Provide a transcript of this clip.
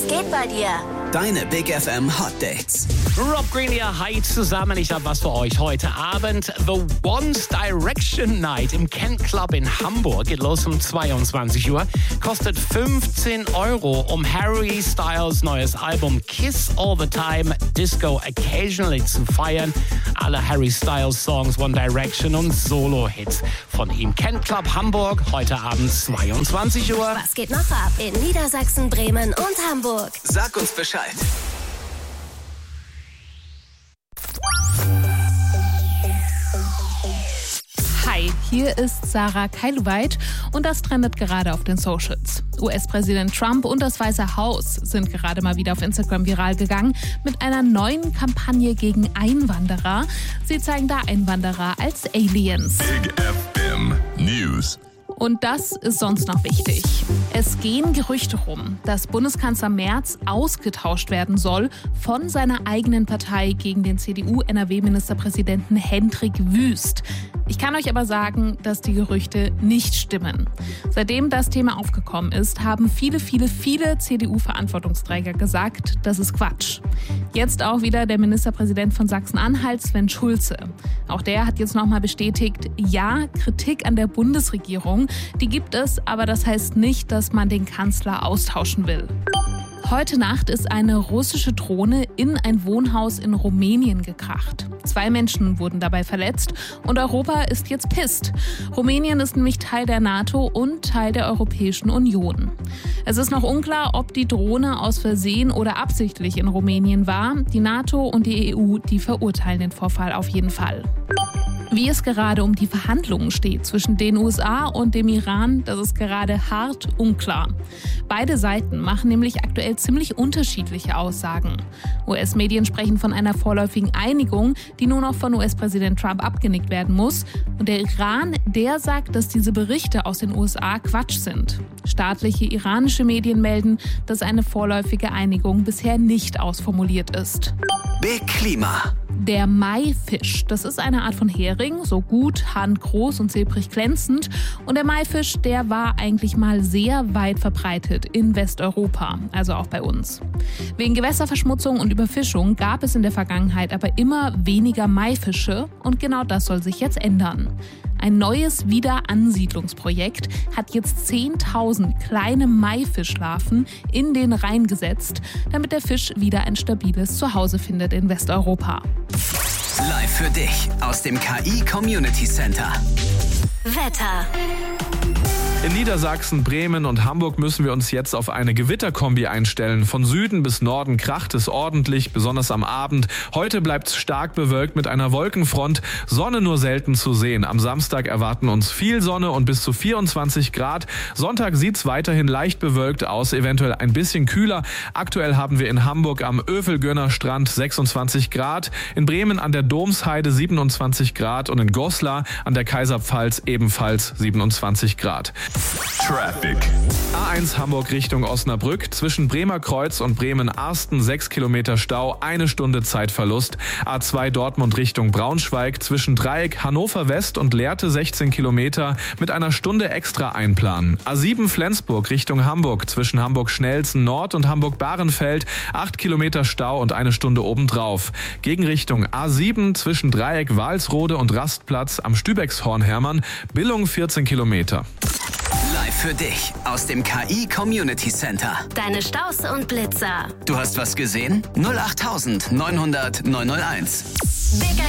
Was geht bei dir? Deine Big FM Hot Dates. Rob Green hier, hi zusammen. Ich habe was für euch heute Abend. The One Direction Night im Kent Club in Hamburg. Geht los um 22 Uhr. Kostet 15 €, um Harry Styles neues Album Kiss All the Time, Disco Occasionally zu feiern. Alle Harry Styles Songs, One Direction und Solo-Hits von ihm. Kent Club Hamburg, heute Abend 22 Uhr. Was geht noch ab in Niedersachsen, Bremen und Hamburg? Sag uns Bescheid. Hi, hier ist Sarah Keiluweit und das trendet gerade auf den Socials. US-Präsident Trump und das Weiße Haus sind gerade mal wieder auf Instagram viral gegangen mit einer neuen Kampagne gegen Einwanderer. Sie zeigen da Einwanderer als Aliens. Big FM News. Und das ist sonst noch wichtig. Es gehen Gerüchte rum, dass Bundeskanzler Merz ausgetauscht werden soll von seiner eigenen Partei gegen den CDU-NRW-Ministerpräsidenten Hendrik Wüst. Ich kann euch aber sagen, dass die Gerüchte nicht stimmen. Seitdem das Thema aufgekommen ist, haben viele CDU-Verantwortungsträger gesagt, das ist Quatsch. Jetzt auch wieder der Ministerpräsident von Sachsen-Anhalt, Sven Schulze. Auch der hat jetzt nochmal bestätigt, ja, Kritik an der Bundesregierung, die gibt es, aber das heißt nicht, dass man den Kanzler austauschen will. Heute Nacht ist eine russische Drohne in ein Wohnhaus in Rumänien gekracht. 2 Menschen wurden dabei verletzt und Europa ist jetzt pisst. Rumänien ist nämlich Teil der NATO und Teil der Europäischen Union. Es ist noch unklar, ob die Drohne aus Versehen oder absichtlich in Rumänien war. Die NATO und die EU, die verurteilen den Vorfall auf jeden Fall. Wie es gerade um die Verhandlungen steht zwischen den USA und dem Iran, das ist gerade hart unklar. Beide Seiten machen nämlich aktuell ziemlich unterschiedliche Aussagen. US-Medien sprechen von einer vorläufigen Einigung, die nur noch von US-Präsident Trump abgenickt werden muss. Und der Iran, der sagt, dass diese Berichte aus den USA Quatsch sind. Staatliche iranische Medien melden, dass eine vorläufige Einigung bisher nicht ausformuliert ist. Big Klima. Der Maifisch, das ist eine Art von Hering, so gut, handgroß und silbrig glänzend. Und der Maifisch, der war eigentlich mal sehr weit verbreitet in Westeuropa, also auch bei uns. Wegen Gewässerverschmutzung und Überfischung gab es in der Vergangenheit aber immer weniger Maifische und genau das soll sich jetzt ändern. Ein neues Wiederansiedlungsprojekt hat jetzt 10.000 kleine Maifischlarven in den Rhein gesetzt, damit der Fisch wieder ein stabiles Zuhause findet in Westeuropa. Live für dich aus dem KI Community Center. Wetter. In Niedersachsen, Bremen und Hamburg müssen wir uns jetzt auf eine Gewitterkombi einstellen. Von Süden bis Norden kracht es ordentlich, besonders am Abend. Heute bleibt es stark bewölkt mit einer Wolkenfront, Sonne nur selten zu sehen. Am Samstag erwarten uns viel Sonne und bis zu 24 Grad. Sonntag sieht es weiterhin leicht bewölkt aus, eventuell ein bisschen kühler. Aktuell haben wir in Hamburg am Övelgönner Strand 26 Grad, in Bremen an der Domsheide 27 Grad und in Goslar an der Kaiserpfalz ebenfalls 27 Grad. Traffic. A1 Hamburg Richtung Osnabrück. Zwischen Bremer Kreuz und Bremen-Arsten 6 Kilometer Stau, 1 Stunde Zeitverlust. A2 Dortmund Richtung Braunschweig. Zwischen Dreieck Hannover West und Lehrte 16 Kilometer mit einer Stunde extra einplanen. A7 Flensburg Richtung Hamburg. Zwischen Hamburg-Schnelsen Nord und Hamburg-Bahrenfeld 8 Kilometer Stau und 1 Stunde obendrauf. Gegenrichtung A7 zwischen Dreieck Walsrode und Rastplatz am Stübexhorn-Hermann. Billung 14 Kilometer. Live für dich aus dem KI Community Center. Deine Staus und Blitzer. Du hast was gesehen? 08900 901. Big